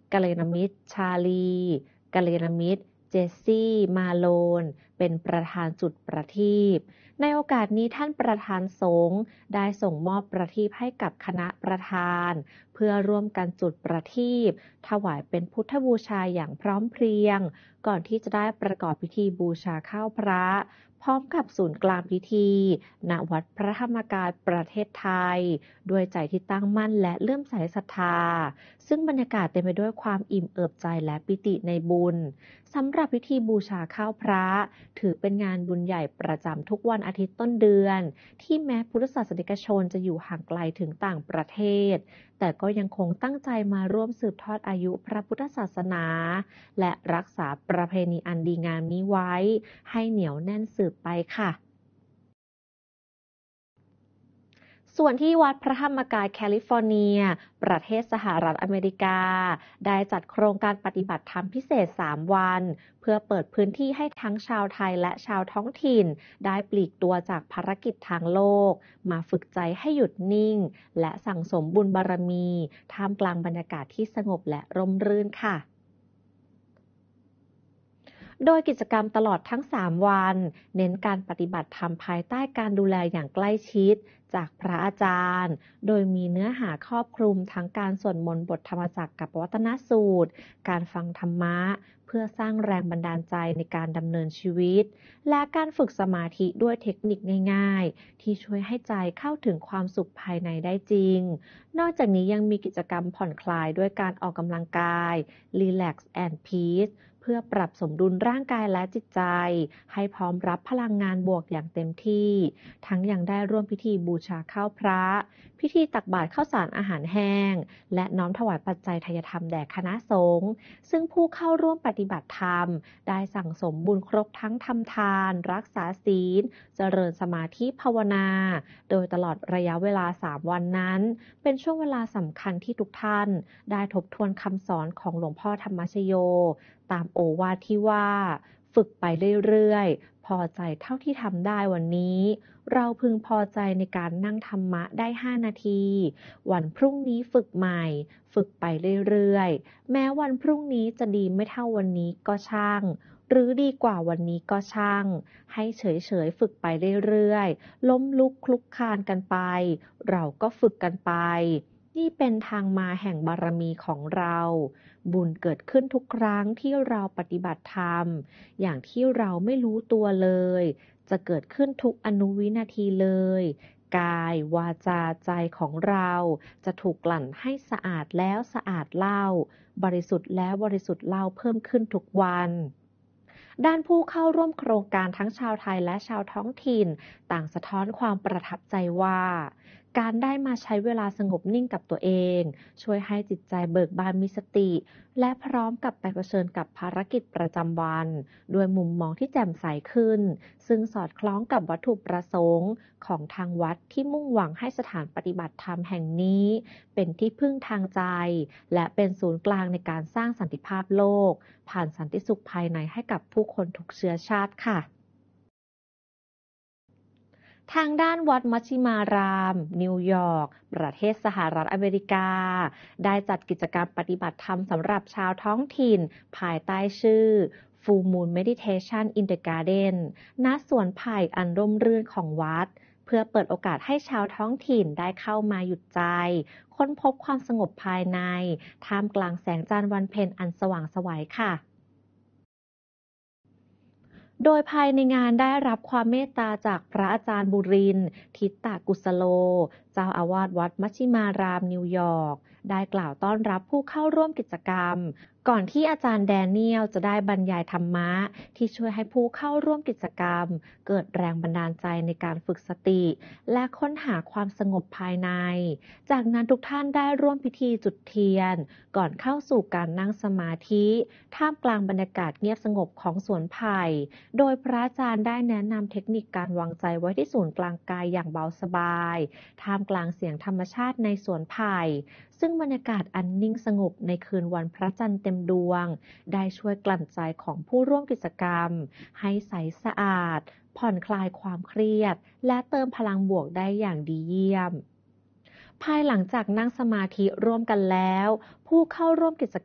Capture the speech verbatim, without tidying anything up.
กัลยาณมิตรชาลีกัลยาณมิตรเจสซี่มาโลนเป็นประธานจุดประทีปในโอกาสนี้ท่านประธานสงฆ์ได้ส่งมอบประทีปให้กับคณะประธานเพื่อร่วมกันจุดประทีปถวายเป็นพุทธบูชาอย่างพร้อมเพรียงก่อนที่จะได้ประกอบพิธีบูชาข้าวพระพร้อมกับศูนย์กลางพิธีณวัดพระธรรมกายประเทศไทยด้วยใจที่ตั้งมั่นและเลื่อมใสศรัทธาซึ่งบรรยากาศเต็มไปด้วยความอิ่มเอิบใจและปิติในบุญสำหรับพิธีบูชาข้าวพระถือเป็นงานบุญใหญ่ประจำทุกวันอาทิตย์ต้นเดือนที่แม้พุทธศาสนิกชนจะอยู่ห่างไกลถึงต่างประเทศแต่ก็ยังคงตั้งใจมาร่วมสืบทอดอายุพระพุทธศาสนาและรักษาประเพณีอันดีงามนี้ไว้ให้เหนียวแน่นสืบไปค่ะส่วนที่วัดพระธรรมกายแคลิฟอร์เนียประเทศสหรัฐอเมริกาได้จัดโครงการปฏิบัติธรรมพิเศษสามวันเพื่อเปิดพื้นที่ให้ทั้งชาวไทยและชาวท้องถิ่นได้ปลีกตัวจากภารกิจทางโลกมาฝึกใจให้หยุดนิ่งและสั่งสมบุญบารมีท่ามกลางบรรยากาศที่สงบและร่มรื่นค่ะโดยกิจกรรมตลอดทั้งสามวันเน้นการปฏิบัติธรรมภายใต้การดูแลอย่างใกล้ชิดจากพระอาจารย์โดยมีเนื้อหาครอบคลุมทั้งการสวดมนต์บทธรรมจักรกับวัฒนสูตรการฟังธรรมะเพื่อสร้างแรงบันดาลใจในการดำเนินชีวิตและการฝึกสมาธิด้วยเทคนิคง่ายๆที่ช่วยให้ใจเข้าถึงความสุขภายในได้จริงนอกจากนี้ยังมีกิจกรรมผ่อนคลายด้วยการออกกำลังกาย Relax and Peaceเพื่อปรับสมดุลร่างกายและจิตใจให้พร้อมรับพลังงานบวกอย่างเต็มที่ทั้งยังได้ร่วมพิธีบูชาข้าวพระพิธีตักบาตรข้าวสารอาหารแห้งและน้อมถวายปัจจัยทายธรรมแด่คณะสงฆ์ซึ่งผู้เข้าร่วมปฏิบัติธรรมได้สั่งสมบุญครบทั้งทำทานรักษาศีลเจริญสมาธิภาวนาโดยตลอดระยะเวลาสามวันนั้นเป็นช่วงเวลาสำคัญที่ทุกท่านได้ทบทวนคำสอนของหลวงพ่อธรรมชโยตามโอวาทที่ว่าฝึกไปเรื่อยๆพอใจเท่าที่ทำได้วันนี้เราพึงพอใจในการนั่งธรรมะได้ห้านาทีวันพรุ่งนี้ฝึกใหม่ฝึกไปเรื่อยๆแม้วันพรุ่งนี้จะดีไม่เท่าวันนี้ก็ช่างหรือดีกว่าวันนี้ก็ช่างให้เฉยๆฝึกไปเรื่อยๆล้มลุกคลุกคลานกันไปเราก็ฝึกกันไปนี่เป็นทางมาแห่งบารมีของเราบุญเกิดขึ้นทุกครั้งที่เราปฏิบัติธรรมอย่างที่เราไม่รู้ตัวเลยจะเกิดขึ้นทุกอนุวินาทีเลยกายวาจาใจของเราจะถูกกลั่นให้สะอาดแล้วสะอาดเล่าบริสุทธิ์แล้วบริสุทธิ์เล่าเพิ่มขึ้นทุกวันด้านผู้เข้าร่วมโครงการทั้งชาวไทยและชาวท้องถิ่นต่างสะท้อนความประทับใจว่าการได้มาใช้เวลาสงบนิ่งกับตัวเองช่วยให้จิตใจเบิกบานมีสติและพร้อมกับไปเผชิญกับภารกิจประจำวันด้วยมุมมองที่แจ่มใสขึ้นซึ่งสอดคล้องกับวัตถุประสงค์ของทางวัดที่มุ่งหวังให้สถานปฏิบัติธรรมแห่งนี้เป็นที่พึ่งทางใจและเป็นศูนย์กลางในการสร้างสันติภาพโลกผ่านสันติสุขภายในให้กับผู้คนทุกเชื้อชาติค่ะทางด้านวัดมัชชิมารามนิวยอร์กประเทศสหรัฐอเมริกาได้จัดกิจกรรมปฏิบัติธรรมสำหรับชาวท้องถิ่นภายใต้ชื่อ Full Moon Meditation in the Garden ณ สวนไผ่อันร่มรื่นของวัดเพื่อเปิดโอกาสให้ชาวท้องถิ่นได้เข้ามาหยุดใจค้นพบความสงบภายในท่ามกลางแสงจันทร์วันเพ็ญอันสว่างไสวค่ะโดยภายในงานได้รับความเมตตาจากพระอาจารย์บุรินทร์ทิตตกุสโลเจ้าอาวาสวัดมัชชิมารามนิวยอร์กได้กล่าวต้อนรับผู้เข้าร่วมกิจกรรมก่อนที่อาจารย์แดเนียลจะได้บรรยายธรรมะที่ช่วยให้ผู้เข้าร่วมกิจกรรมเกิดแรงบันดาลใจในการฝึกสติและค้นหาความสงบภายในจากนั้นทุกท่านได้ร่วมพิธีจุดเทียนก่อนเข้าสู่การนั่งสมาธิท่ามกลางบรรยากาศเงียบสงบของสวนไผ่โดยพระอาจารย์ได้แนะนำเทคนิคการวางใจไว้ที่ศูนย์กลางกายอย่างเบาสบายท่ามกลางเสียงธรรมชาติในสวนไผ่ซึ่งบรรยากาศอันนิ่งสงบในคืนวันพระจันทร์เต็มดวงได้ช่วยกลั่นใจของผู้ร่วมกิจกรรมให้ใสสะอาดผ่อนคลายความเครียดและเติมพลังบวกได้อย่างดีเยี่ยมภายหลังจากนั่งสมาธิร่วมกันแล้วผู้เข้าร่วมกิจ